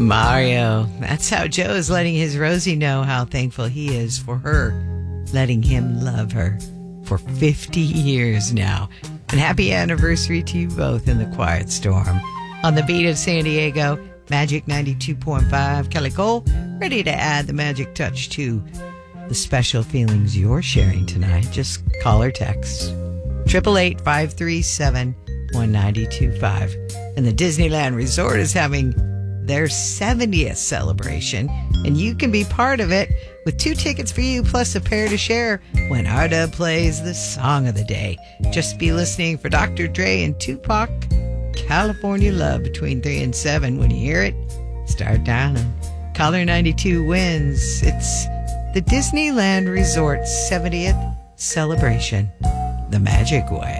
Mario. That's how Joe is letting his Rosie know how thankful he is for her, letting him love her for 50 years now. And happy anniversary to you both in the Quiet Storm. On the beat of San Diego, Magic 92.5, Kelly Cole, ready to add the magic touch to the special feelings you're sharing tonight. Just call or text 888-537-1925. And the Disneyland Resort is having their 70th celebration, and you can be part of it with 2 tickets for you plus a pair to share when R-Dub plays the song of the day. Just be listening for Dr. Dre and Tupac, California Love, between 3 and 7. When you hear it, start dialing. Caller 92 wins. It's the Disneyland Resort 70th celebration, the Magic Way.